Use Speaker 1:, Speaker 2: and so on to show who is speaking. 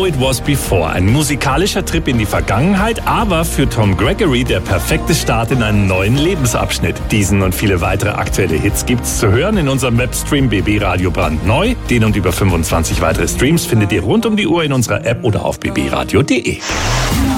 Speaker 1: How It Was Before. Ein musikalischer Trip in die Vergangenheit, aber für Tom Gregory der perfekte Start in einen neuen Lebensabschnitt. Diesen und viele weitere aktuelle Hits gibt's zu hören in unserem Webstream BB Radio brandneu. Den und über 25 weitere Streams findet ihr rund um die Uhr in unserer App oder auf bbradio.de.